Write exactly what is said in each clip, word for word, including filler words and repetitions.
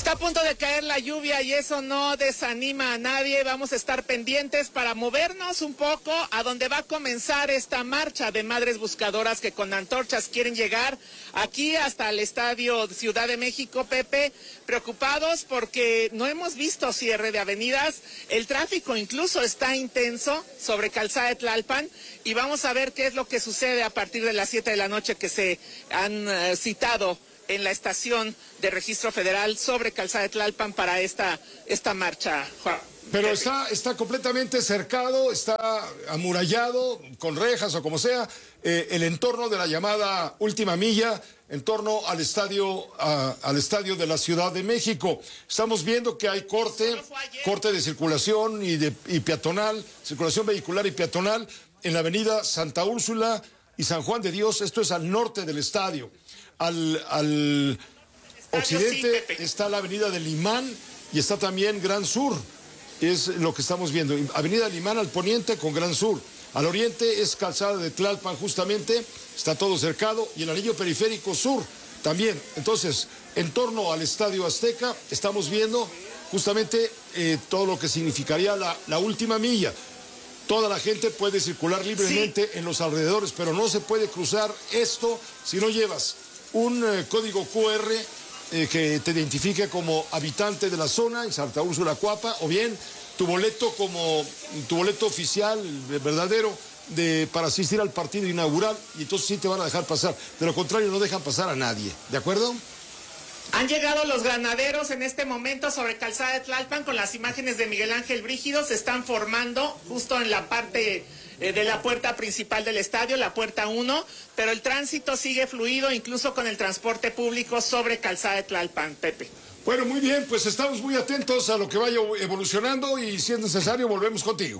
Está a punto de caer la lluvia y eso no desanima a nadie. Vamos a estar pendientes para movernos un poco a donde va a comenzar esta marcha de madres buscadoras que con antorchas quieren llegar aquí hasta el Estadio Ciudad de México, Pepe. Preocupados porque no hemos visto cierre de avenidas. El tráfico incluso está intenso sobre Calzada de Tlalpan y vamos a ver qué es lo que sucede a partir de las siete de la noche que se han uh, citado en la estación de registro federal sobre Calzada de Tlalpan para esta, esta marcha, Juan. Pero está, está completamente cercado, está amurallado, con rejas o como sea, eh, el entorno de la llamada última milla, en torno al estadio, a, al estadio de la Ciudad de México. Estamos viendo que hay corte, corte de circulación y, de, y peatonal, circulación vehicular y peatonal en la avenida Santa Úrsula y San Juan de Dios. Esto es al norte del estadio. Al, al occidente está la avenida del Limán y está también Gran Sur, es lo que estamos viendo. Avenida Limán al poniente con Gran Sur. Al oriente es Calzada de Tlalpan justamente, está todo cercado, y el anillo periférico sur también. Entonces, en torno al Estadio Azteca estamos viendo justamente eh, todo lo que significaría la, la última milla. Toda la gente puede circular libremente sí. en los alrededores, pero no se puede cruzar esto si no llevas un eh, código cu erre eh, que te identifique como habitante de la zona en Santa Úrsula, Cuapa, o bien tu boleto como tu boleto oficial, verdadero, de, para asistir al partido inaugural, y entonces sí te van a dejar pasar. De lo contrario, no dejan pasar a nadie. ¿De acuerdo? Han llegado los granaderos en este momento sobre Calzada de Tlalpan con las imágenes de Miguel Ángel Brígido. Se están formando justo en la parte eh, de la puerta principal del estadio, la puerta uno, pero el tránsito sigue fluido, incluso con el transporte público sobre Calzada de Tlalpan, Pepe. Bueno, muy bien, pues estamos muy atentos a lo que vaya evolucionando y si es necesario volvemos contigo.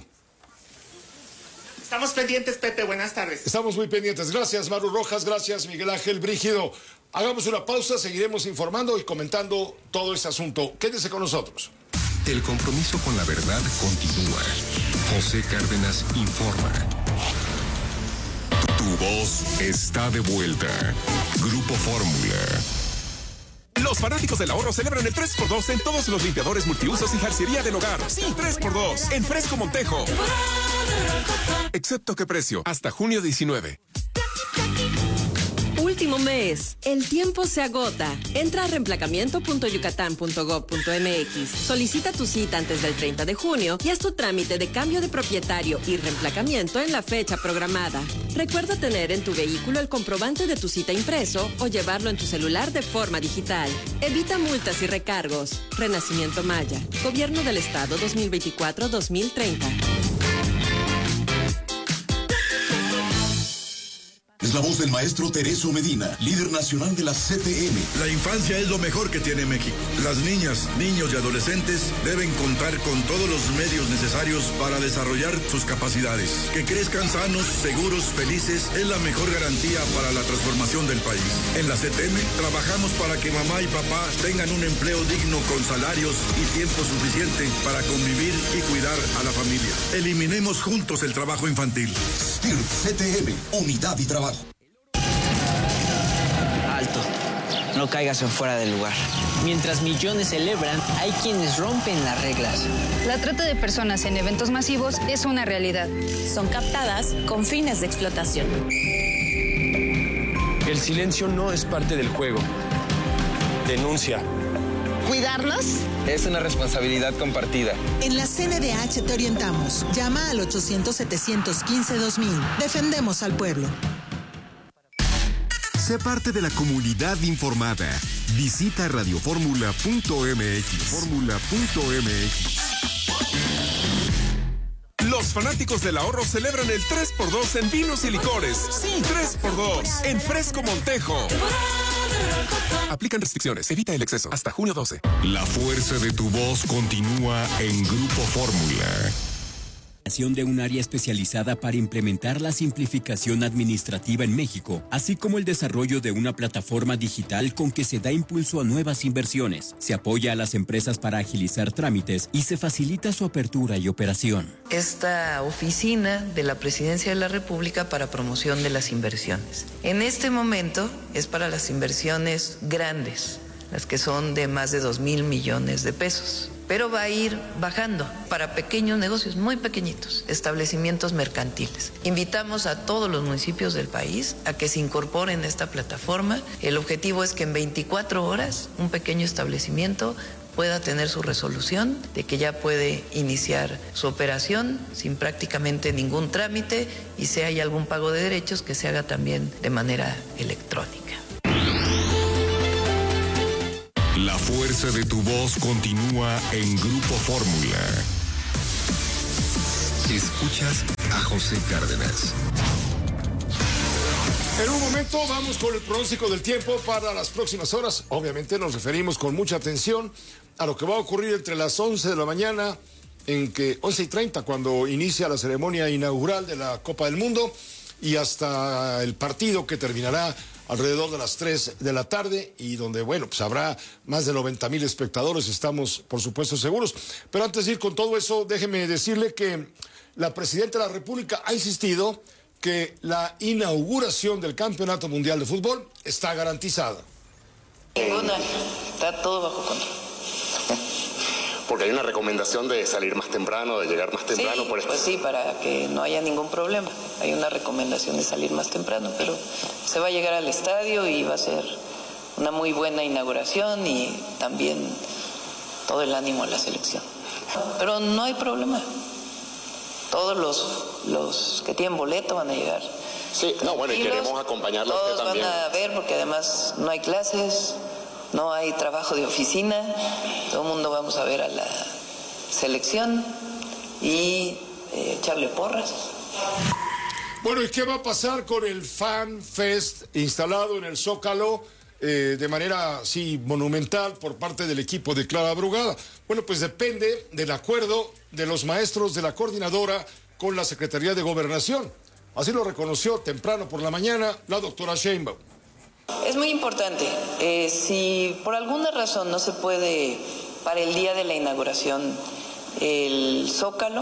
Estamos pendientes, Pepe, buenas tardes. Estamos muy pendientes. Gracias, Maru Rojas, gracias, Miguel Ángel Brígido. Hagamos una pausa, seguiremos informando y comentando todo este asunto. Quédese con nosotros. El compromiso con la verdad continúa. José Cárdenas informa. Tu voz está de vuelta. Grupo Fórmula. Los fanáticos del ahorro celebran el tres por dos en todos los limpiadores multiusos y jarciería del hogar. Sí, tres por dos en Fresco Montejo. Excepto qué precio, hasta junio diecinueve. Último mes. El tiempo se agota. Entra a reemplacamiento punto yucatán punto gob punto mx. Solicita tu cita antes del treinta de junio y haz tu trámite de cambio de propietario y reemplacamiento en la fecha programada. Recuerda tener en tu vehículo el comprobante de tu cita impreso o llevarlo en tu celular de forma digital. Evita multas y recargos. Renacimiento Maya. Gobierno del Estado dos mil veinticuatro a dos mil treinta. Es la voz del maestro Tereso Medina, líder nacional de la C T M. La infancia es lo mejor que tiene México. Las niñas, niños y adolescentes deben contar con todos los medios necesarios para desarrollar sus capacidades. Que crezcan sanos, seguros, felices es la mejor garantía para la transformación del país. En la C T M trabajamos para que mamá y papá tengan un empleo digno con salarios y tiempo suficiente para convivir y cuidar a la familia. Eliminemos juntos el trabajo infantil. S T I R P C T M, unidad y trabajo. Alto, no caigas en fuera del lugar. Mientras millones celebran, hay quienes rompen las reglas. La trata de personas en eventos masivos es una realidad. Son captadas con fines de explotación. El silencio no es parte del juego. Denuncia. ¿Cuidarnos? Es una responsabilidad compartida. En la C N D H te orientamos. Llama al ochocientos, setecientos quince, dos mil. Defendemos al pueblo. Sé parte de la comunidad informada. Visita radio fórmula punto m x. fórmula punto m x. Los fanáticos del ahorro celebran el tres por dos en vinos y licores. Sí, tres por dos en Fresco Montejo. Aplican restricciones. Evita el exceso. Hasta junio doce. La fuerza de tu voz continúa en Grupo Fórmula. De un área especializada para implementar la simplificación administrativa en México, así como el desarrollo de una plataforma digital con que se da impulso a nuevas inversiones, se apoya a las empresas para agilizar trámites y se facilita su apertura y operación. Esta oficina de la Presidencia de la República para promoción de las inversiones. En este momento es para las inversiones grandes, las que son de más de dos mil millones de pesos. Pero va a ir bajando para pequeños negocios, muy pequeñitos, establecimientos mercantiles. Invitamos a todos los municipios del país a que se incorporen a esta plataforma. El objetivo es que en veinticuatro horas un pequeño establecimiento pueda tener su resolución de que ya puede iniciar su operación sin prácticamente ningún trámite, y si hay algún pago de derechos, que se haga también de manera electrónica. La fuerza de tu voz continúa en Grupo Fórmula. Escuchas a José Cárdenas. En un momento vamos con el pronóstico del tiempo para las próximas horas. Obviamente nos referimos con mucha atención a lo que va a ocurrir entre las once de la mañana, en que once y treinta, cuando inicia la ceremonia inaugural de la Copa del Mundo, y hasta el partido que terminará alrededor de las tres de la tarde, y donde, bueno, pues habrá más de noventa mil espectadores, estamos por supuesto seguros. Pero antes de ir con todo eso, déjeme decirle que la Presidenta de la República ha insistido que la inauguración del Campeonato Mundial de Fútbol está garantizada. Ninguna, está todo bajo control. Porque hay una recomendación de salir más temprano, de llegar más temprano. Sí, por esto. Pues sí, para que no haya ningún problema. Hay una recomendación de salir más temprano, pero se va a llegar al estadio y va a ser una muy buena inauguración y también todo el ánimo a la selección. Pero no hay problema. Todos los, los que tienen boleto van a llegar. Sí, no, bueno, y queremos acompañarlo a usted también. Todos van a ver, porque además no hay clases, no hay trabajo de oficina, todo el mundo vamos a ver a la selección y eh, echarle porras. Bueno, ¿y qué va a pasar con el Fan Fest instalado en el Zócalo eh, de manera sí monumental por parte del equipo de Clara Brugada? Bueno, pues depende del acuerdo de los maestros de la coordinadora con la Secretaría de Gobernación. Así lo reconoció temprano por la mañana la doctora Sheinbaum. Es muy importante. Eh, si por alguna razón no se puede para el día de la inauguración el Zócalo,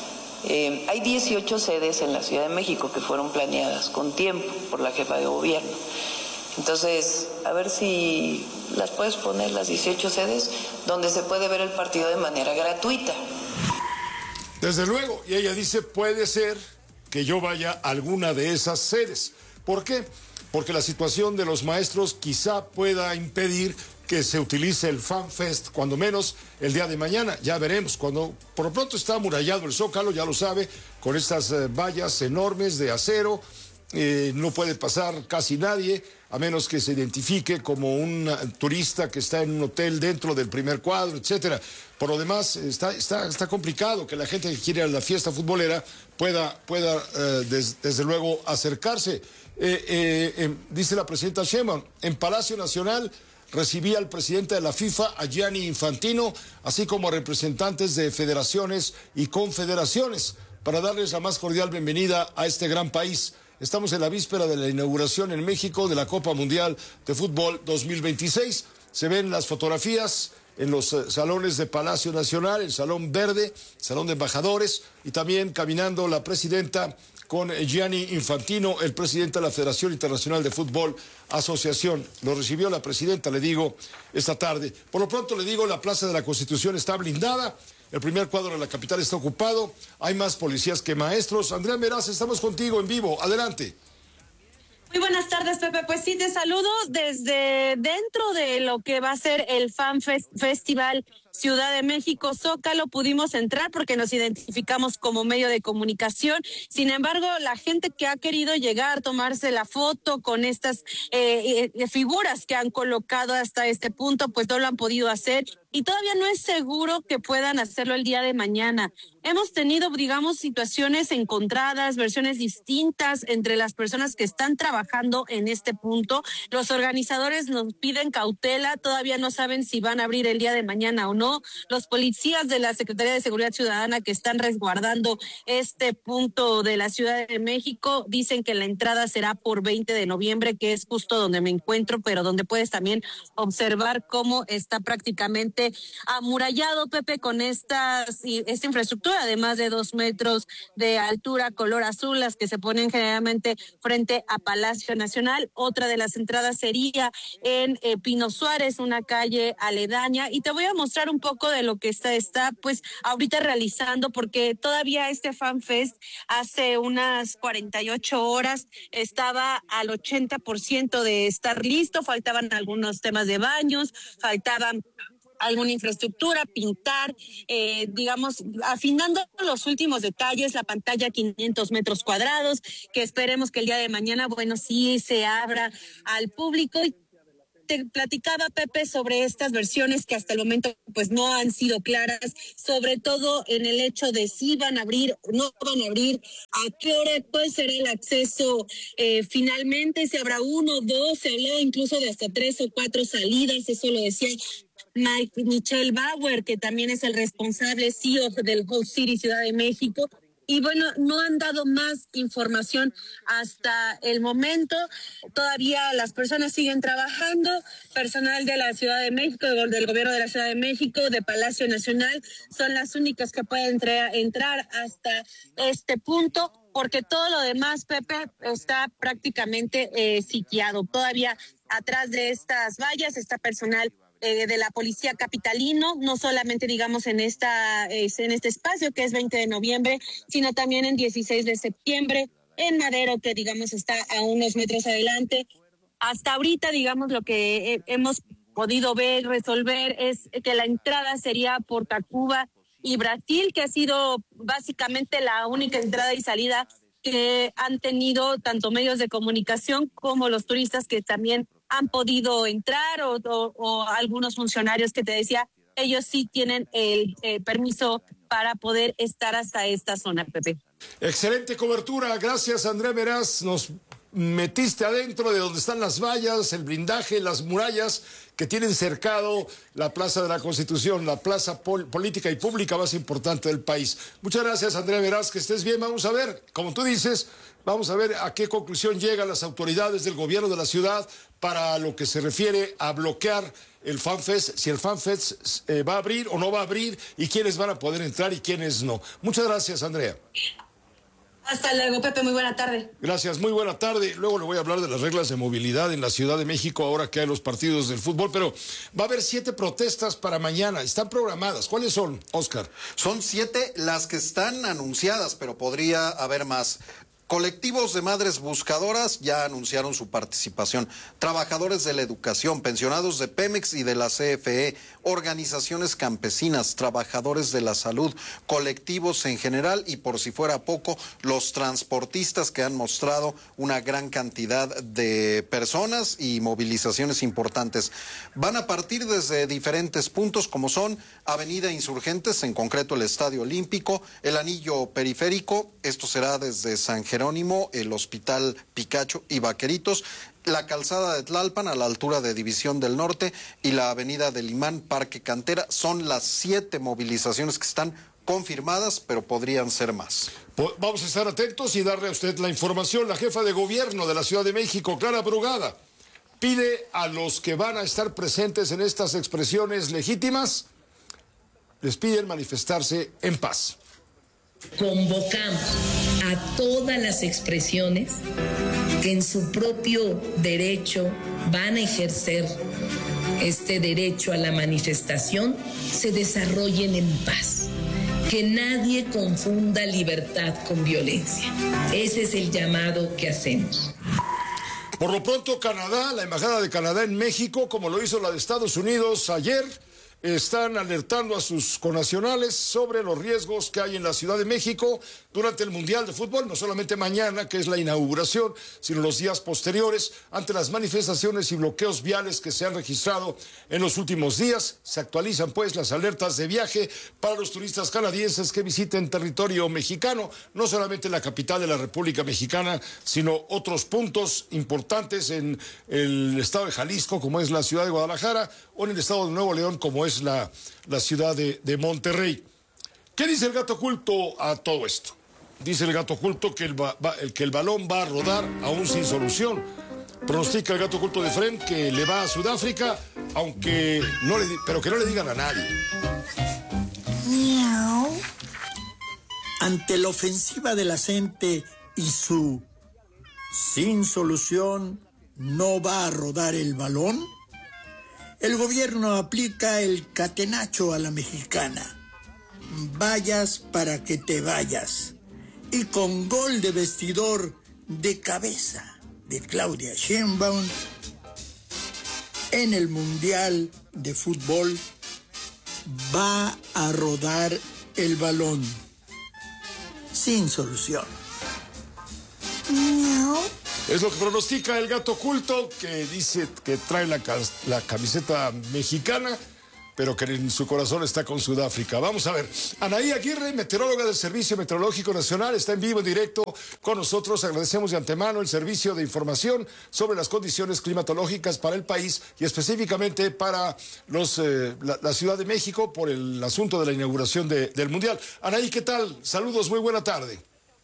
eh, hay dieciocho sedes en la Ciudad de México que fueron planeadas con tiempo por la jefa de gobierno. Entonces, a ver si las puedes poner, las dieciocho sedes, donde se puede ver el partido de manera gratuita. Desde luego, y ella dice, puede ser que yo vaya a alguna de esas sedes. ¿Por qué? Porque la situación de los maestros quizá pueda impedir que se utilice el Fan Fest, cuando menos el día de mañana. Ya veremos. Cuando por lo pronto está amurallado el Zócalo, ya lo sabe, con estas eh, vallas enormes de acero. Eh, no puede pasar casi nadie, a menos que se identifique como un turista que está en un hotel dentro del primer cuadro, etcétera. Por lo demás, está, está, está complicado que la gente que quiere ir a la fiesta futbolera pueda, pueda eh, des, desde luego acercarse. Eh, eh, eh, dice la presidenta Sheinbaum, en Palacio Nacional recibía al presidente de la FIFA, a Gianni Infantino, así como a representantes de federaciones y confederaciones, para darles la más cordial bienvenida a este gran país. Estamos en la víspera de la inauguración en México de la Copa Mundial de Fútbol dos mil veintiséis. Se ven las fotografías en los eh, salones de Palacio Nacional, el Salón Verde, Salón de Embajadores, y también caminando la presidenta con Gianni Infantino, el presidente de la Federación Internacional de Fútbol Asociación. Lo recibió la presidenta, le digo, esta tarde. Por lo pronto le digo, la Plaza de la Constitución está blindada. El primer cuadro de la capital está ocupado. Hay más policías que maestros. Andrea Meraz, estamos contigo en vivo. Adelante. Muy buenas tardes, Pepe. Pues sí, te saludo desde dentro de lo que va a ser el Fan Fest Festival Ciudad de México Zócalo. Pudimos entrar porque nos identificamos como medio de comunicación. Sin embargo, la gente que ha querido llegar, tomarse la foto con estas eh, eh, figuras que han colocado hasta este punto, pues no lo han podido hacer. Y todavía no es seguro que puedan hacerlo el día de mañana. Hemos tenido, digamos, situaciones encontradas, versiones distintas entre las personas que están trabajando en este punto. Los organizadores nos piden cautela, todavía no saben si van a abrir el día de mañana o no. no. Los policías de la Secretaría de Seguridad Ciudadana que están resguardando este punto de la Ciudad de México dicen que la entrada será por veinte de noviembre, que es justo donde me encuentro, pero donde puedes también observar cómo está prácticamente amurallado, Pepe, con estas, esta infraestructura de más de dos metros de altura, color azul, las que se ponen generalmente frente a Palacio Nacional. Otra de las entradas sería en eh, Pino Suárez, una calle aledaña, y te voy a mostrar un poco de lo que está, está pues ahorita realizando, porque todavía este FanFest hace unas cuarenta y ocho horas estaba al ochenta por ciento de estar listo, faltaban algunos temas de baños, faltaban alguna infraestructura, pintar, eh, digamos, afinando los últimos detalles, la pantalla quinientos metros cuadrados, que esperemos que el día de mañana, bueno, sí se abra al público. Y te platicaba, Pepe, sobre estas versiones que hasta el momento pues no han sido claras, sobre todo en el hecho de si van a abrir o no van a abrir, a qué hora, cuál será el acceso eh, finalmente, si habrá uno, dos, se hablaba incluso de hasta tres o cuatro salidas, eso lo decía Mike, Michelle Bauer, que también es el responsable C E O del Host City Ciudad de México. Y bueno, no han dado más información hasta el momento. Todavía las personas siguen trabajando. Personal de la Ciudad de México, del gobierno de la Ciudad de México, de Palacio Nacional, son las únicas que pueden entrar, entrar hasta este punto, porque todo lo demás, Pepe, está prácticamente eh, sitiado. Todavía atrás de estas vallas está personal Eh, de la policía capitalino, no solamente digamos en esta eh, en este espacio que es veinte de noviembre, sino también en dieciséis de septiembre, en Madero, que digamos está a unos metros adelante. Hasta ahorita, digamos, lo que eh, hemos podido ver, resolver, es que la entrada sería por Tacuba y Brasil, que ha sido básicamente la única entrada y salida que han tenido tanto medios de comunicación como los turistas que también han podido entrar, o, o, o algunos funcionarios que te decía, ellos sí tienen el eh, permiso para poder estar hasta esta zona, Pepe. Excelente cobertura, gracias Andrea Meraz, nos metiste adentro de donde están las vallas, el blindaje, las murallas que tienen cercado la Plaza de la Constitución, la plaza pol- política y pública más importante del país. Muchas gracias, Andrea Meraz, que estés bien. Vamos a ver, como tú dices, vamos a ver a qué conclusión llegan las autoridades del gobierno de la ciudad para lo que se refiere a bloquear el FanFest, si el FanFest eh, va a abrir o no va a abrir, y quiénes van a poder entrar y quiénes no. Muchas gracias, Andrea. Hasta luego, Pepe, muy buena tarde. Gracias, muy buena tarde. Luego le voy a hablar de las reglas de movilidad en la Ciudad de México ahora que hay los partidos del fútbol, pero va a haber siete protestas para mañana, están programadas. ¿Cuáles son, Oscar? Son siete las que están anunciadas, pero podría haber más. Colectivos de madres buscadoras ya anunciaron su participación. Trabajadores de la educación, pensionados de Pemex y de la C F E, organizaciones campesinas, trabajadores de la salud, colectivos en general y, por si fuera poco, los transportistas, que han mostrado una gran cantidad de personas y movilizaciones importantes. Van a partir desde diferentes puntos, como son Avenida Insurgentes, en concreto el Estadio Olímpico, el Anillo Periférico, esto será desde San Jerónimo, Jerónimo, el Hospital Picacho y Vaqueritos, la calzada de Tlalpan a la altura de División del Norte y la avenida del Imán, Parque Cantera. Son las siete movilizaciones que están confirmadas, pero podrían ser más. Vamos a estar atentos y darle a usted la información. La jefa de gobierno de la Ciudad de México, Clara Brugada, pide a los que van a estar presentes en estas expresiones legítimas, les piden manifestarse en paz. Convocamos a todas las expresiones que en su propio derecho van a ejercer este derecho a la manifestación, se desarrollen en paz. Que nadie confunda libertad con violencia. Ese es el llamado que hacemos. Por lo pronto, Canadá, la Embajada de Canadá en México, como lo hizo la de Estados Unidos ayer, están alertando a sus connacionales sobre los riesgos que hay en la Ciudad de México durante el Mundial de Fútbol, no solamente mañana, que es la inauguración, sino los días posteriores, ante las manifestaciones y bloqueos viales que se han registrado en los últimos días. Se actualizan, pues, las alertas de viaje para los turistas canadienses que visiten territorio mexicano, no solamente la capital de la República Mexicana, sino otros puntos importantes en el estado de Jalisco, como es la ciudad de Guadalajara, o en el estado de Nuevo León, como es es la, la ciudad de, de Monterrey. ¿Qué dice el gato oculto a todo esto? Dice el gato oculto que el, va, el, que el balón va a rodar aún sin solución. Pronostica el gato oculto de Fren que le va a Sudáfrica, aunque no le, pero que no le digan a nadie. Miau. Ante la ofensiva de la gente y su sin solución no va a rodar el balón, el gobierno aplica el catenacho a la mexicana. Vayas para que te vayas. Y con gol de vestidor de cabeza de Claudia Sheinbaum en el Mundial de Fútbol va a rodar el balón sin solución. Miau. Es lo que pronostica el gato oculto, que dice que trae la, la camiseta mexicana, pero que en su corazón está con Sudáfrica. Vamos a ver. Anaí Aguirre, meteoróloga del Servicio Meteorológico Nacional, está en vivo, en directo con nosotros. Agradecemos de antemano el servicio de información sobre las condiciones climatológicas para el país y específicamente para los, eh, la, la Ciudad de México por el asunto de la inauguración de, del Mundial. Anaí, ¿qué tal? Saludos, muy buena tarde.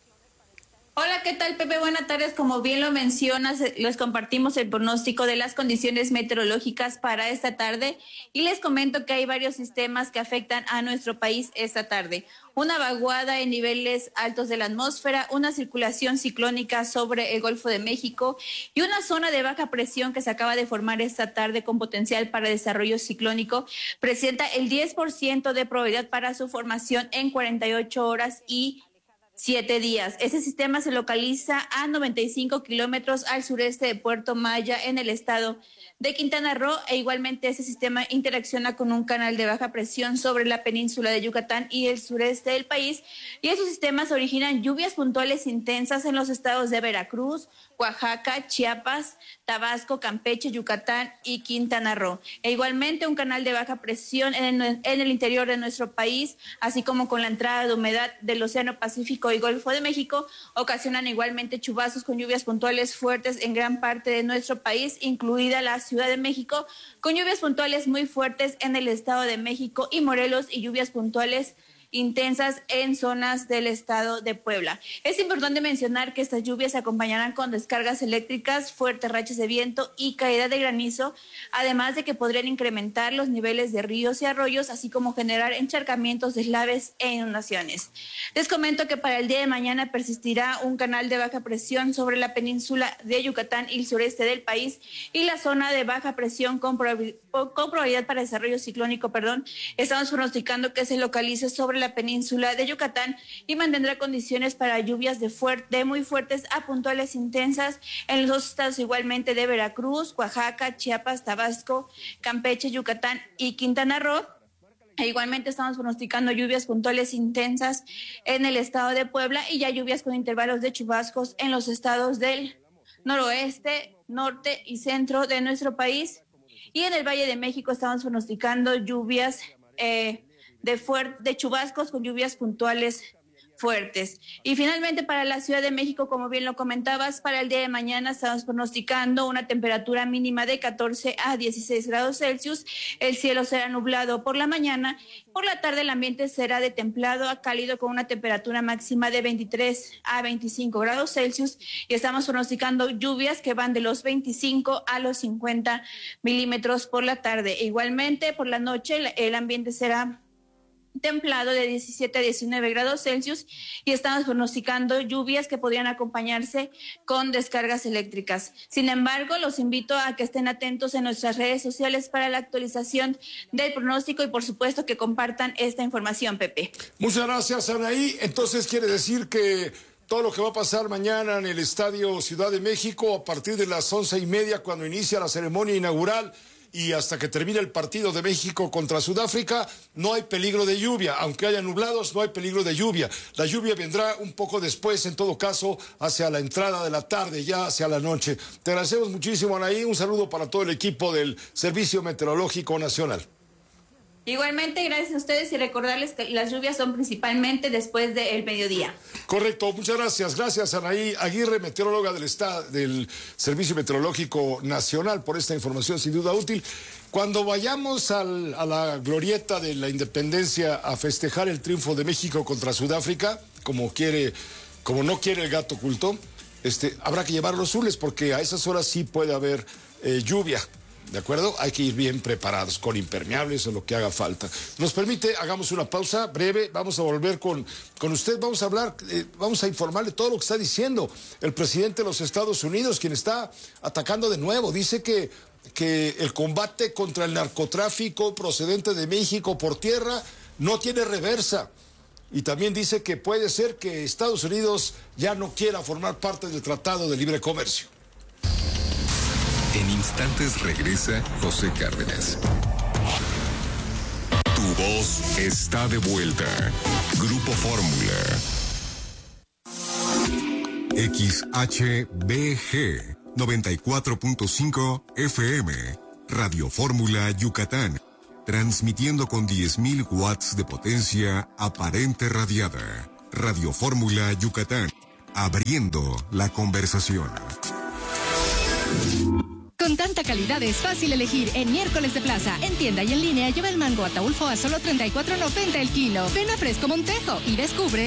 Hola, ¿qué tal, Pepe? Buenas tardes. Como bien lo mencionas, les compartimos el pronóstico de las condiciones meteorológicas para esta tarde y les comento que hay varios sistemas que afectan a nuestro país esta tarde. Una vaguada en niveles altos de la atmósfera, una circulación ciclónica sobre el Golfo de México y una zona de baja presión que se acaba de formar esta tarde con potencial para desarrollo ciclónico presenta el diez por ciento de probabilidad para su formación en cuarenta y ocho horas y siete días. Ese sistema se localiza a noventa y cinco kilómetros al sureste de Puerto Maya en el estado de Quintana Roo e igualmente ese sistema interacciona con un canal de baja presión sobre la península de Yucatán y el sureste del país y esos sistemas originan lluvias puntuales intensas en los estados de Veracruz, Oaxaca, Chiapas, Tabasco, Campeche, Yucatán y Quintana Roo. E igualmente un canal de baja presión en el, en el interior de nuestro país, así como con la entrada de humedad del Océano Pacífico y Golfo de México, ocasionan igualmente chubascos con lluvias puntuales fuertes en gran parte de nuestro país, incluida la Ciudad de México, con lluvias puntuales muy fuertes en el Estado de México y Morelos y lluvias puntuales intensas en zonas del estado de Puebla. Es importante mencionar que estas lluvias se acompañarán con descargas eléctricas, fuertes rachas de viento y caída de granizo, además de que podrían incrementar los niveles de ríos y arroyos, así como generar encharcamientos, deslaves e inundaciones. Les comento que para el día de mañana persistirá un canal de baja presión sobre la península de Yucatán y el sureste del país y la zona de baja presión con probabilidad, con probabilidad para desarrollo ciclónico, perdón, estamos pronosticando que se localice sobre la península de Yucatán y mantendrá condiciones para lluvias de, fuerte, de muy fuertes a puntuales intensas en los dos estados igualmente de Veracruz, Oaxaca, Chiapas, Tabasco, Campeche, Yucatán y Quintana Roo. E igualmente estamos pronosticando lluvias puntuales intensas en el estado de Puebla y ya lluvias con intervalos de chubascos en los estados del noroeste, norte y centro de nuestro país. Y en el Valle de México estamos pronosticando lluvias eh, de, fuer- de chubascos con lluvias puntuales fuertes. Y finalmente para la Ciudad de México, como bien lo comentabas, para el día de mañana estamos pronosticando una temperatura mínima de catorce a dieciséis grados Celsius. El cielo será nublado por la mañana. Por la tarde el ambiente será de templado a cálido con una temperatura máxima de veintitrés a veinticinco grados Celsius. Y estamos pronosticando lluvias que van de los veinticinco a los cincuenta milímetros por la tarde. E igualmente por la noche el, el ambiente será templado de diecisiete a diecinueve grados Celsius y estamos pronosticando lluvias que podrían acompañarse con descargas eléctricas. Sin embargo, los invito a que estén atentos en nuestras redes sociales para la actualización del pronóstico y por supuesto que compartan esta información, Pepe. Muchas gracias, Anaí. Entonces quiere decir que todo lo que va a pasar mañana en el Estadio Ciudad de México a partir de las once y media cuando inicia la ceremonia inaugural y hasta que termine el partido de México contra Sudáfrica, no hay peligro de lluvia. Aunque haya nublados, no hay peligro de lluvia. La lluvia vendrá un poco después, en todo caso, hacia la entrada de la tarde, ya hacia la noche. Te agradecemos muchísimo, Anaí. Un saludo para todo el equipo del Servicio Meteorológico Nacional. Igualmente, gracias a ustedes y recordarles que las lluvias son principalmente después del mediodía. Correcto, muchas gracias. Gracias, Anaí Aguirre, meteoróloga del, estado, del Servicio Meteorológico Nacional, por esta información sin duda útil. Cuando vayamos al, a la glorieta de la independencia a festejar el triunfo de México contra Sudáfrica, como quiere, como no quiere el gato oculto, este, habrá que llevar los azules porque a esas horas sí puede haber eh, lluvia. ¿De acuerdo? Hay que ir bien preparados, con impermeables o lo que haga falta. Nos permite, hagamos una pausa breve, vamos a volver con, con usted, vamos a hablar, eh, vamos a informarle todo lo que está diciendo el presidente de los Estados Unidos, quien está atacando de nuevo. Dice que, que el combate contra el narcotráfico procedente de México por tierra no tiene reversa. Y también dice que puede ser que Estados Unidos ya no quiera formar parte del Tratado de Libre Comercio. En instantes regresa José Cárdenas. Tu voz está de vuelta. Grupo Fórmula. X H B G noventa y cuatro punto cinco F M. Radio Fórmula Yucatán. Transmitiendo con diez mil watts de potencia aparente radiada. Radio Fórmula Yucatán. Abriendo la conversación. Con tanta calidad es fácil elegir en Miércoles de Plaza. En tienda y en línea lleva el mango Ataulfo a solo treinta y cuatro noventa el kilo. Ven a Fresco Montejo y descubre...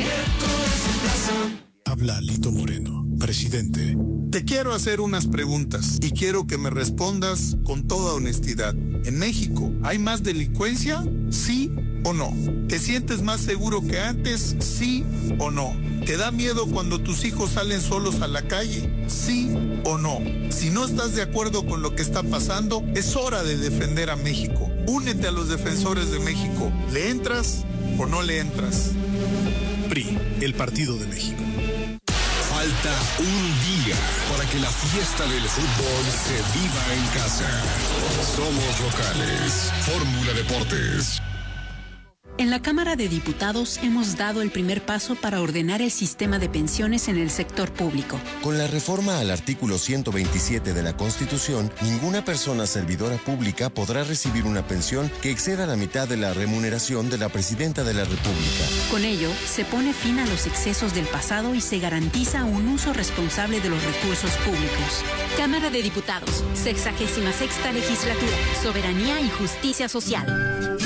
Habla Lito Moreno, presidente. Te quiero hacer unas preguntas y quiero que me respondas con toda honestidad. ¿En México hay más delincuencia? ¿Sí o no? ¿Te sientes más seguro que antes? ¿Sí o no? ¿Te da miedo cuando tus hijos salen solos a la calle? ¿Sí o no? Si no estás de acuerdo con lo que está pasando, es hora de defender a México. Únete a los defensores de México. ¿Le entras o no le entras? P R I, el Partido de México. Falta un día para que la fiesta del fútbol se viva en casa. Somos locales. Fórmula Deportes. En la Cámara de Diputados hemos dado el primer paso para ordenar el sistema de pensiones en el sector público. Con la reforma al artículo ciento veintisiete de la Constitución, ninguna persona servidora pública podrá recibir una pensión que exceda la mitad de la remuneración de la Presidenta de la República. Con ello, se pone fin a los excesos del pasado y se garantiza un uso responsable de los recursos públicos. Cámara de Diputados, sexagésima sexta legislatura, soberanía y justicia social.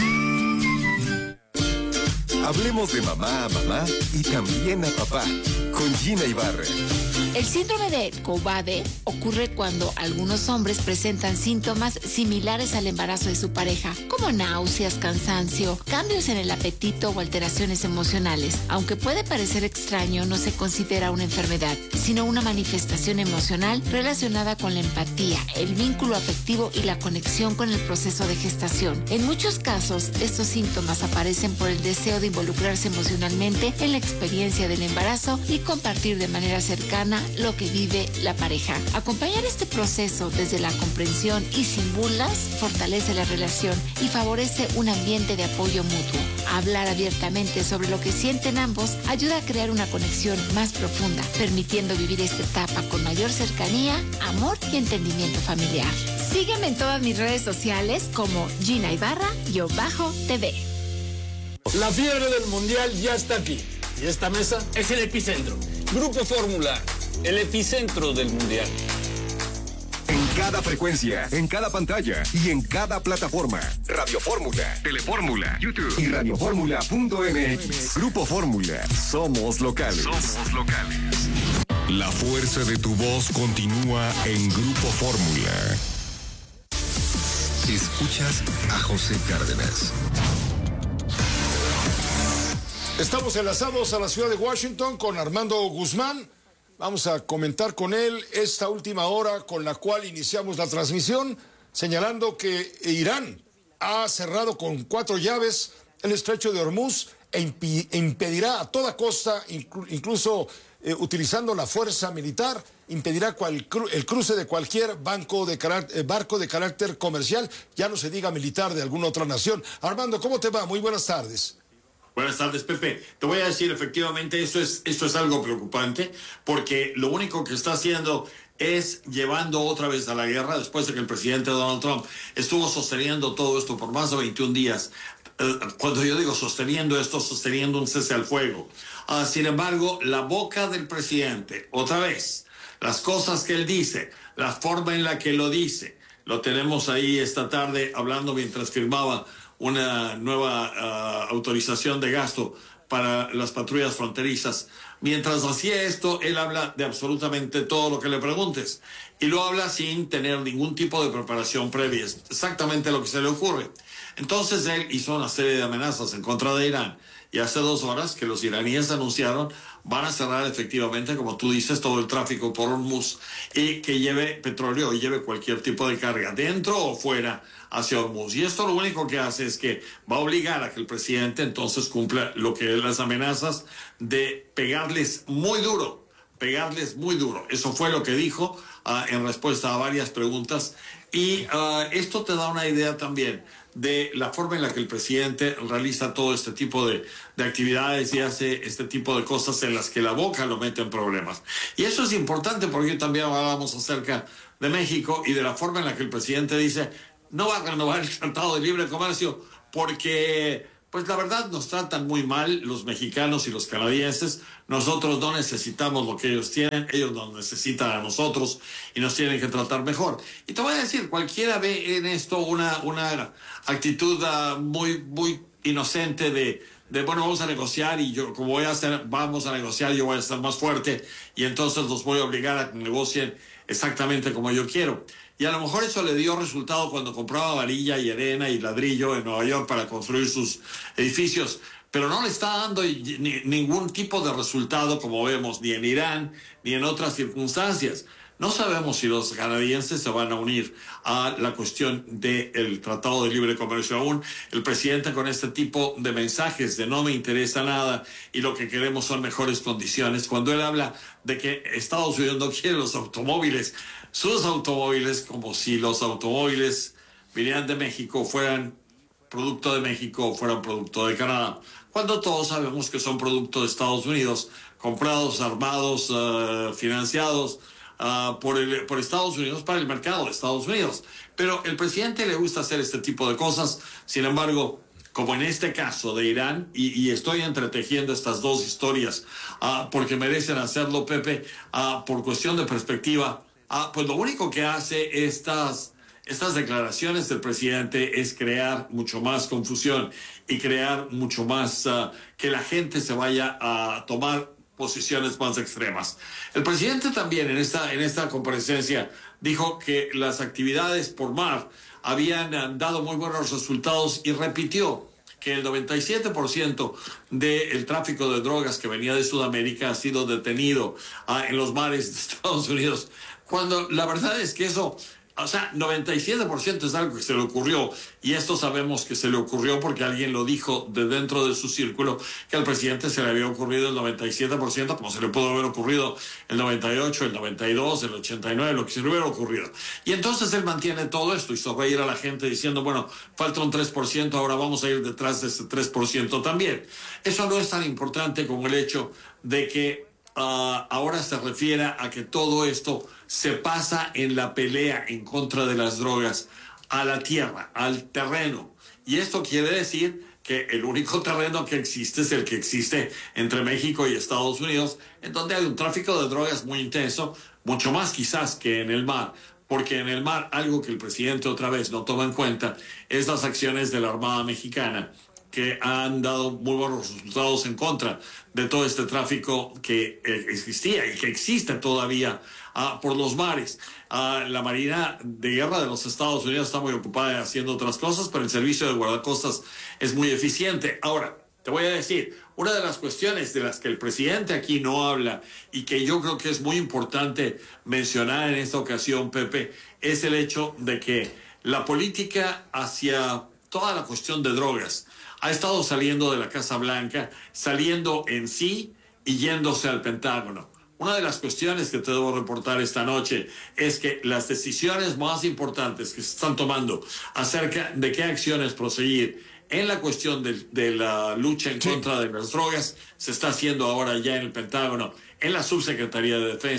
Hablemos de mamá a mamá y también a papá, con Gina Ibarra. El síndrome de Cobbade ocurre cuando algunos hombres presentan síntomas similares al embarazo de su pareja, como náuseas, cansancio, cambios en el apetito o alteraciones emocionales. Aunque puede parecer extraño, no se considera una enfermedad, sino una manifestación emocional relacionada con la empatía, el vínculo afectivo y la conexión con el proceso de gestación. En muchos casos, estos síntomas aparecen por el deseo de involucrarse emocionalmente en la experiencia del embarazo y compartir de manera cercana lo que vive la pareja. Acompañar este proceso desde la comprensión y sin burlas fortalece la relación y favorece un ambiente de apoyo mutuo. Hablar abiertamente sobre lo que sienten ambos ayuda a crear una conexión más profunda, permitiendo vivir esta etapa con mayor cercanía, amor y entendimiento familiar. Sígueme en todas mis redes sociales como Gina Ibarra-T V. La fiebre del mundial ya está aquí. Y esta mesa es el epicentro. Grupo Fórmula, el epicentro del mundial. En cada frecuencia, en cada pantalla y en cada plataforma. Radio Fórmula, Telefórmula, YouTube y radioformula punto m x. Grupo Fórmula, somos locales. Somos locales. La fuerza de tu voz continúa en Grupo Fórmula. Escuchas a José Cárdenas. Estamos enlazados a la ciudad de Washington con Armando Guzmán. Vamos a comentar con él esta última hora con la cual iniciamos la transmisión, señalando que Irán ha cerrado con cuatro llaves el estrecho de Hormuz e impi- impedirá a toda costa, inclu- incluso eh, utilizando la fuerza militar, impedirá cual, cru- el cruce de cualquier banco de carácter, eh, barco de carácter comercial, ya no se diga militar de alguna otra nación. Armando, ¿cómo te va? Muy buenas tardes. Buenas tardes, Pepe. Te voy a decir, efectivamente, esto es, esto es algo preocupante, porque lo único que está haciendo es llevando otra vez a la guerra, después de que el presidente Donald Trump estuvo sosteniendo todo esto por más de veintiún días, eh, cuando yo digo sosteniendo esto, sosteniendo un cese al fuego. Uh, sin embargo, la boca del presidente, otra vez, las cosas que él dice, la forma en la que lo dice, lo tenemos ahí esta tarde hablando mientras firmaba una nueva uh, autorización de gasto para las patrullas fronterizas. Mientras hacía esto, él habla de absolutamente todo lo que le preguntes. Y lo habla sin tener ningún tipo de preparación previa. Es exactamente lo que se le ocurre. Entonces él hizo una serie de amenazas en contra de Irán. Y hace dos horas que los iraníes anunciaron van a cerrar efectivamente, como tú dices, todo el tráfico por Hormuz y que lleve petróleo y lleve cualquier tipo de carga, dentro o fuera, hacia Hormuz. Y esto lo único que hace es que va a obligar a que el presidente entonces cumpla lo que es las amenazas de pegarles muy duro, pegarles muy duro. Eso fue lo que dijo uh, en respuesta a varias preguntas. Y uh, esto te da una idea también de la forma en la que el presidente realiza todo este tipo de, de actividades y hace este tipo de cosas en las que la boca lo mete en problemas. Y eso es importante porque también hablábamos acerca de México y de la forma en la que el presidente dice no va a renovar el Tratado de Libre Comercio porque, pues la verdad, nos tratan muy mal los mexicanos y los canadienses. Nosotros no necesitamos lo que ellos tienen, ellos nos necesitan a nosotros y nos tienen que tratar mejor. Y te voy a decir, cualquiera ve en esto una, una actitud uh, muy, muy inocente de, de, bueno, vamos a negociar y yo, como voy a hacer, vamos a negociar, yo voy a estar más fuerte y entonces los voy a obligar a que negocien exactamente como yo quiero. Y a lo mejor eso le dio resultado cuando compraba varilla y arena y ladrillo en Nueva York para construir sus edificios, pero no le está dando ni, ningún tipo de resultado, como vemos, ni en Irán, ni en otras circunstancias. No sabemos si los canadienses se van a unir a la cuestión del Tratado de Libre Comercio aún. El presidente con este tipo de mensajes de no me interesa nada y lo que queremos son mejores condiciones. Cuando él habla de que Estados Unidos no quiere los automóviles, sus automóviles, como si los automóviles vinieran de México, fueran producto de México o fueran producto de Canadá, cuando todos sabemos que son producto de Estados Unidos, comprados, armados, uh, financiados, Uh, por, el, por Estados Unidos, para el mercado de Estados Unidos. Pero el presidente le gusta hacer este tipo de cosas. Sin embargo, como en este caso de Irán, y, y estoy entretejiendo estas dos historias uh, porque merecen hacerlo, Pepe, uh, por cuestión de perspectiva, uh, pues lo único que hace estas, estas declaraciones del presidente es crear mucho más confusión y crear mucho más uh, que la gente se vaya a tomar posiciones más extremas. El presidente también en esta, en esta comparecencia dijo que las actividades por mar habían dado muy buenos resultados y repitió que el noventa y siete por ciento del tráfico de drogas que venía de Sudamérica ha sido detenido uh, en los mares de Estados Unidos, cuando la verdad es que eso, o sea, noventa y siete por ciento es algo que se le ocurrió, y esto sabemos que se le ocurrió porque alguien lo dijo de dentro de su círculo, que al presidente se le había ocurrido el noventa y siete por ciento, como se le pudo haber ocurrido el noventa y ocho, el noventa y dos, el ochenta y nueve, lo que se le hubiera ocurrido. Y entonces él mantiene todo esto, hizo reír a la gente diciendo, bueno, falta un tres por ciento, ahora vamos a ir detrás de ese tres por ciento también. Eso no es tan importante como el hecho de que Uh, ahora se refiere a que todo esto se pasa en la pelea en contra de las drogas a la tierra, al terreno. Y esto quiere decir que el único terreno que existe es el que existe entre México y Estados Unidos, en donde hay un tráfico de drogas muy intenso, mucho más quizás que en el mar. Porque en el mar, algo que el presidente otra vez no toma en cuenta es las acciones de la Armada Mexicana, que han dado muy buenos resultados en contra de todo este tráfico que eh, existía y que existe todavía uh, por los mares. Uh, la Marina de Guerra de los Estados Unidos está muy ocupada haciendo otras cosas, pero el servicio de guardacostas es muy eficiente. Ahora, te voy a decir, una de las cuestiones de las que el presidente aquí no habla y que yo creo que es muy importante mencionar en esta ocasión, Pepe, es el hecho de que la política hacia toda la cuestión de drogas ha estado saliendo de la Casa Blanca, saliendo en sí y yéndose al Pentágono. Una de las cuestiones que te debo reportar esta noche es que las decisiones más importantes que se están tomando acerca de qué acciones proseguir en la cuestión de, de la lucha en sí. contra de las drogas se está haciendo ahora ya en el Pentágono, en la Subsecretaría de Defensa,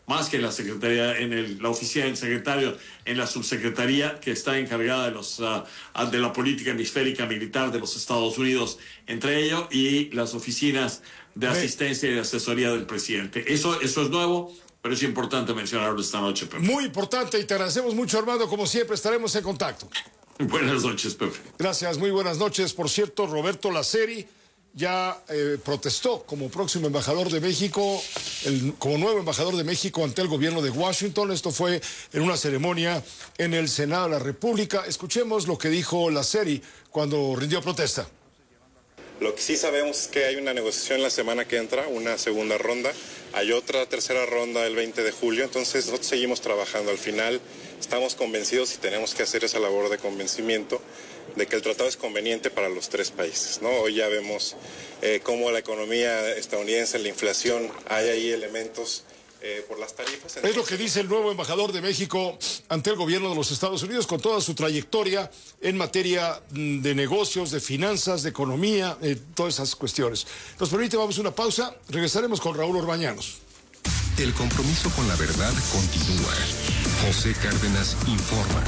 más que en la Secretaría, en el, la oficina del secretario, en la subsecretaría que está encargada de, los, uh, de la política hemisférica militar de los Estados Unidos, entre ellos, y las oficinas de asistencia y de asesoría del presidente. Eso, eso es nuevo, pero es importante mencionarlo esta noche, Pepe. Muy importante, y te agradecemos mucho, Armando. Como siempre, estaremos en contacto. Buenas noches, Pepe. Gracias, muy buenas noches. Por cierto, Roberto Laceri ya eh, protestó como próximo embajador de México, el, como nuevo embajador de México ante el gobierno de Washington. Esto fue en una ceremonia en el Senado de la República. Escuchemos lo que dijo Laceri cuando rindió protesta. Lo que sí sabemos es que hay una negociación la semana que entra, una segunda ronda. Hay otra tercera ronda el veinte de julio, entonces nosotros seguimos trabajando. Al final estamos convencidos y tenemos que hacer esa labor de convencimiento de que el tratado es conveniente para los tres países, ¿no? Hoy ya vemos eh, cómo la economía estadounidense, la inflación, hay ahí elementos eh, por las tarifas. Entonces... Es lo que dice el nuevo embajador de México ante el gobierno de los Estados Unidos, con toda su trayectoria en materia de negocios, de finanzas, de economía, eh, todas esas cuestiones. Nos permite, vamos a una pausa, regresaremos con Raúl Orbañanos. El compromiso con la verdad continúa. José Cárdenas informa.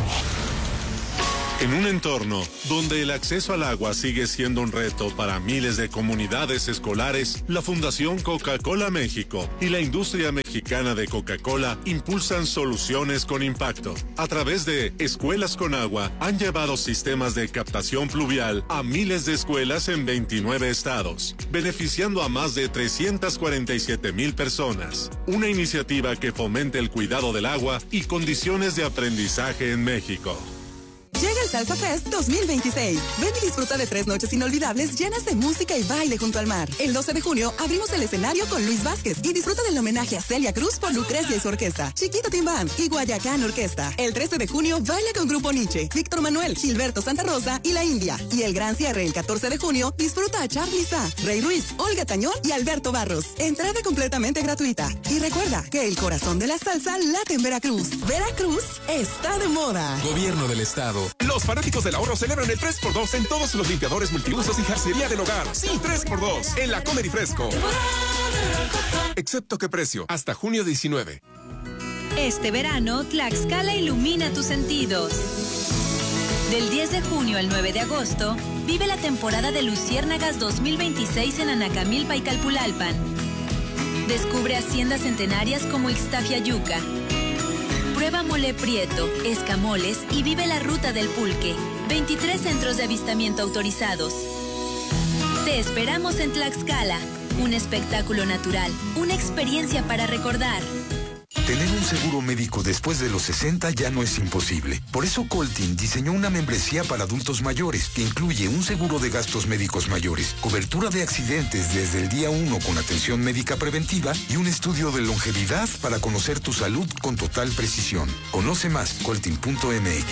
En un entorno donde el acceso al agua sigue siendo un reto para miles de comunidades escolares, la Fundación Coca-Cola México y la industria mexicana de Coca-Cola impulsan soluciones con impacto. A través de Escuelas con Agua, han llevado sistemas de captación pluvial a miles de escuelas en veintinueve estados, beneficiando a más de trescientas cuarenta y siete mil personas. Una iniciativa que fomente el cuidado del agua y condiciones de aprendizaje en México. Llega el Salsa Fest dos mil veintiséis. Ven y disfruta de tres noches inolvidables llenas de música y baile junto al mar. El doce de junio abrimos el escenario con Luis Vázquez y disfruta del homenaje a Celia Cruz por Lucrecia y su orquesta, Chiquito Tim Band y Guayacán Orquesta. El trece de junio baila con Grupo Nietzsche, Víctor Manuel, Gilberto Santa Rosa y La India. Y el gran cierre el catorce de junio disfruta a Charly Sá, Rey Ruiz, Olga Tañón y Alberto Barros. Entrada completamente gratuita. Y recuerda que el corazón de la salsa late en Veracruz. Veracruz está de moda. Gobierno del Estado. Los fanáticos del ahorro celebran el tres por dos en todos los limpiadores multiusos y jarcería del hogar. Sí, tres por dos en la Comer y Fresco. Excepto qué precio, hasta junio diecinueve. Este verano, Tlaxcala ilumina tus sentidos. Del diez de junio al nueve de agosto, vive la temporada de Luciérnagas dos mil veintiséis en Anacamilpa y Calpulalpan. Descubre haciendas centenarias como Ixtafiayuca. Prueba mole prieto, escamoles y vive la ruta del pulque. veintitrés centros de avistamiento autorizados. Te esperamos en Tlaxcala. Un espectáculo natural, una experiencia para recordar. Tener un seguro médico después de los sesenta ya no es imposible. Por eso Coltin diseñó una membresía para adultos mayores que incluye un seguro de gastos médicos mayores, cobertura de accidentes desde el día uno con atención médica preventiva y un estudio de longevidad para conocer tu salud con total precisión. Conoce más, coltin punto m x.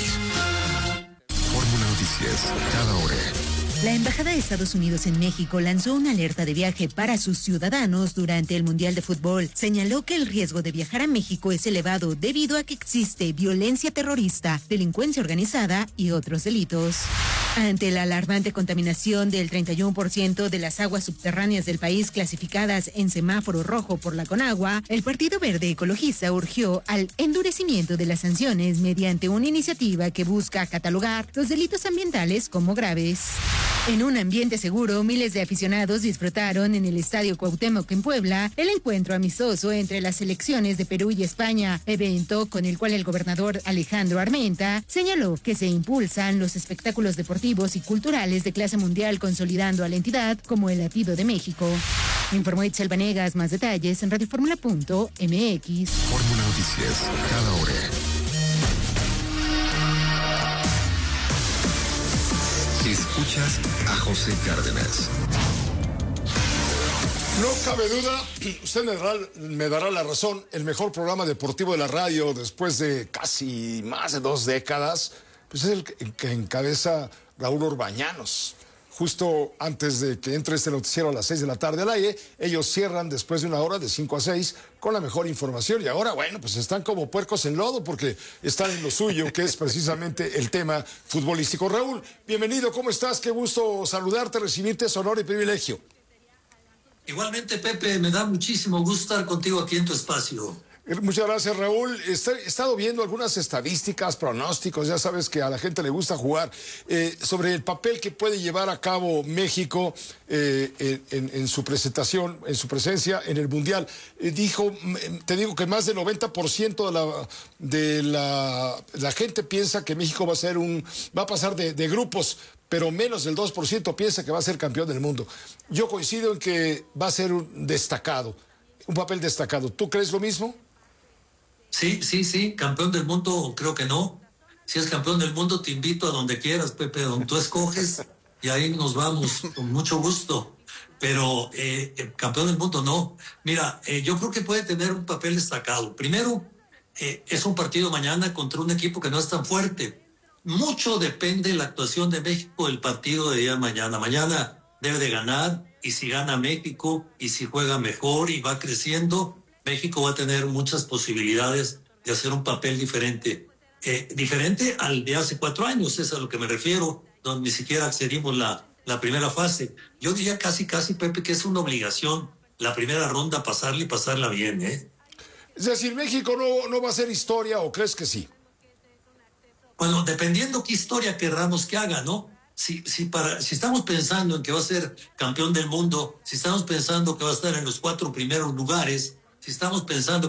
Fórmula Noticias, cada hora. La Embajada de Estados Unidos en México lanzó una alerta de viaje para sus ciudadanos durante el Mundial de Fútbol. Señaló que el riesgo de viajar a México es elevado debido a que existe violencia terrorista, delincuencia organizada y otros delitos. Ante la alarmante contaminación del treinta y uno por ciento de las aguas subterráneas del país clasificadas en semáforo rojo por la Conagua, el Partido Verde Ecologista urgió al endurecimiento de las sanciones mediante una iniciativa que busca catalogar los delitos ambientales como graves. En un ambiente seguro, miles de aficionados disfrutaron en el Estadio Cuauhtémoc en Puebla el encuentro amistoso entre las selecciones de Perú y España, evento con el cual el gobernador Alejandro Armenta señaló que se impulsan los espectáculos deportivos y culturales de clase mundial, consolidando a la entidad como el latido de México. Informó Itzel Vanegas. Más detalles en radioformula punto m x. Fórmula Noticias, cada hora. Escuchas a José Cárdenas. No cabe duda, usted me dará, me dará la razón, el mejor programa deportivo de la radio después de casi más de dos décadas, pues es el que, que encabeza Raúl Orbañanos. Justo antes de que entre este noticiero a las seis de la tarde al aire, ellos cierran después de una hora de cinco a seis con la mejor información y ahora, bueno, pues están como puercos en lodo porque están en lo suyo, que es precisamente el tema futbolístico. Raúl, bienvenido, ¿cómo estás? Qué gusto saludarte, recibirte, es honor y privilegio. Igualmente, Pepe, me da muchísimo gusto estar contigo aquí en tu espacio. Muchas gracias, Raúl. He estado viendo algunas estadísticas, pronósticos, ya sabes que a la gente le gusta jugar, eh, sobre el papel que puede llevar a cabo México eh, en, en su presentación, en su presencia en el Mundial. Eh, dijo, te digo que más del noventa por ciento de la, de la, la gente piensa que México va a ser un, va a pasar de, de grupos, pero menos del dos por ciento piensa que va a ser campeón del mundo. Yo coincido en que va a ser un destacado, un papel destacado. ¿Tú crees lo mismo? Sí, sí, sí, campeón del mundo creo que no. Si es campeón del mundo te invito a donde quieras, Pepe, donde tú escoges y ahí nos vamos con mucho gusto. Pero eh, eh, campeón del mundo no. Mira, eh, yo creo que puede tener un papel destacado. Primero, eh, es un partido mañana contra un equipo que no es tan fuerte. Mucho depende de la actuación de México del partido de día de mañana. Mañana debe de ganar y si gana México y si juega mejor y va creciendo, México va a tener muchas posibilidades de hacer un papel diferente. Eh, diferente al de hace cuatro años, es a lo que me refiero, donde ni siquiera accedimos la, la primera fase. Yo diría casi, casi, Pepe, que es una obligación la primera ronda pasarla y pasarla bien, ¿eh? Es decir, ¿México no, no va a hacer historia o crees que sí? Bueno, dependiendo qué historia querramos que haga, ¿no? Si, si, para, si estamos pensando en que va a ser campeón del mundo, si estamos pensando que va a estar en los cuatro primeros lugares, si estamos pensando